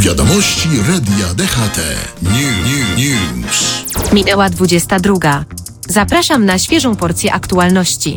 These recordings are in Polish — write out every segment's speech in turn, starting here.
Wiadomości Radia DHT. News. Minęła 22. Zapraszam na świeżą porcję aktualności.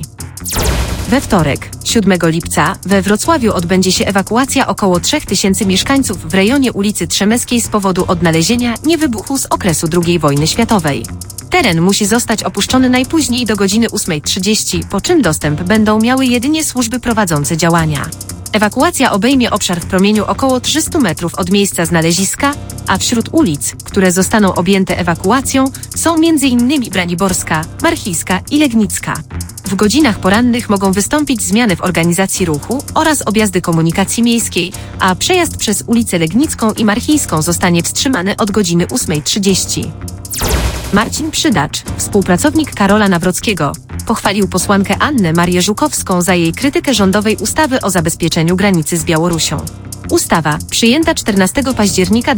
We wtorek, 7 lipca, we Wrocławiu odbędzie się ewakuacja około 3000 mieszkańców w rejonie ulicy Trzemeskiej z powodu odnalezienia niewybuchu z okresu II wojny światowej. Teren musi zostać opuszczony najpóźniej do godziny 8:30, po czym dostęp będą miały jedynie służby prowadzące działania. Ewakuacja obejmie obszar w promieniu około 300 metrów od miejsca znaleziska, a wśród ulic, które zostaną objęte ewakuacją, są m.in. Braniborska, Marchijska i Legnicka. W godzinach porannych mogą wystąpić zmiany w organizacji ruchu oraz objazdy komunikacji miejskiej, a przejazd przez ulicę Legnicką i Marchijską zostanie wstrzymany od godziny 8:30. Marcin Przydacz, współpracownik Karola Nawrockiego, pochwalił posłankę Annę Marię Żukowską za jej krytykę rządowej ustawy o zabezpieczeniu granicy z Białorusią. Ustawa, przyjęta 14 października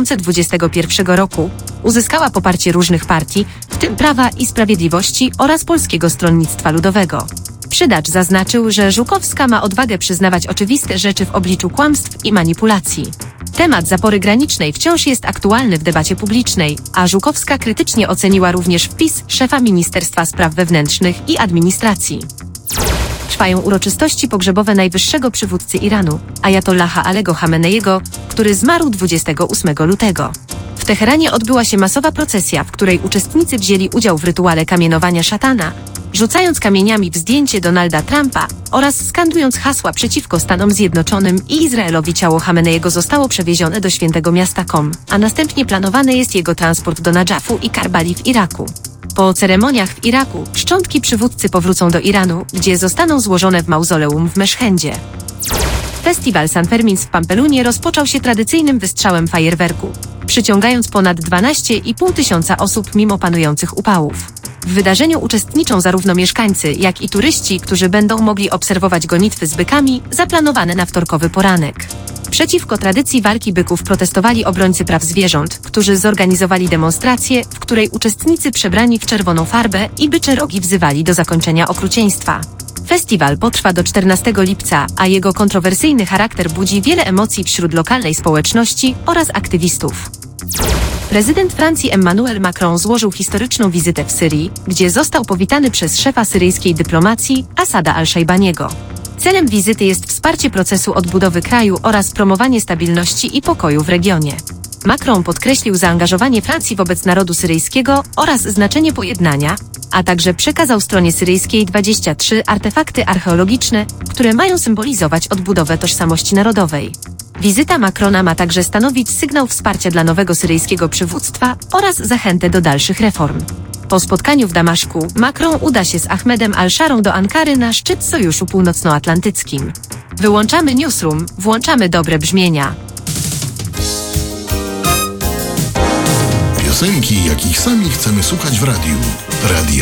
2021 roku, uzyskała poparcie różnych partii, w tym Prawa i Sprawiedliwości oraz Polskiego Stronnictwa Ludowego. Przydacz zaznaczył, że Żukowska ma odwagę przyznawać oczywiste rzeczy w obliczu kłamstw i manipulacji. Temat zapory granicznej wciąż jest aktualny w debacie publicznej, a Żukowska krytycznie oceniła również wpis szefa Ministerstwa Spraw Wewnętrznych i Administracji. Trwają uroczystości pogrzebowe najwyższego przywódcy Iranu, ajatollaha Alego Chameneiego, który zmarł 28 lutego. W Teheranie odbyła się masowa procesja, w której uczestnicy wzięli udział w rytuale kamienowania szatana, rzucając kamieniami w zdjęcie Donalda Trumpa oraz skandując hasła przeciwko Stanom Zjednoczonym i Izraelowi. Ciało Chameneiego zostało przewiezione do świętego miasta Qom, a następnie planowany jest jego transport do Nadżafu i Karbali w Iraku. Po ceremoniach w Iraku szczątki przywódcy powrócą do Iranu, gdzie zostaną złożone w mauzoleum w Meszhendzie. Festiwal San Fermín w Pampelunie rozpoczął się tradycyjnym wystrzałem fajerwerku, przyciągając ponad 12,5 tysiąca osób mimo panujących upałów. W wydarzeniu uczestniczą zarówno mieszkańcy, jak i turyści, którzy będą mogli obserwować gonitwy z bykami zaplanowane na wtorkowy poranek. Przeciwko tradycji walki byków protestowali obrońcy praw zwierząt, którzy zorganizowali demonstrację, w której uczestnicy przebrani w czerwoną farbę i bycze rogi wzywali do zakończenia okrucieństwa. Festiwal potrwa do 14 lipca, a jego kontrowersyjny charakter budzi wiele emocji wśród lokalnej społeczności oraz aktywistów. Prezydent Francji Emmanuel Macron złożył historyczną wizytę w Syrii, gdzie został powitany przez szefa syryjskiej dyplomacji Asada al-Szajbaniego. Celem wizyty jest wsparcie procesu odbudowy kraju oraz promowanie stabilności i pokoju w regionie. Macron podkreślił zaangażowanie Francji wobec narodu syryjskiego oraz znaczenie pojednania, a także przekazał stronie syryjskiej 23 artefakty archeologiczne, które mają symbolizować odbudowę tożsamości narodowej. Wizyta Macrona ma także stanowić sygnał wsparcia dla nowego syryjskiego przywództwa oraz zachętę do dalszych reform. Po spotkaniu w Damaszku, Macron uda się z Ahmedem al-Szarą do Ankary na szczyt Sojuszu Północnoatlantyckim. Wyłączamy newsroom, włączamy dobre brzmienia. Piosenki, jakich sami chcemy słuchać w radiu. Radio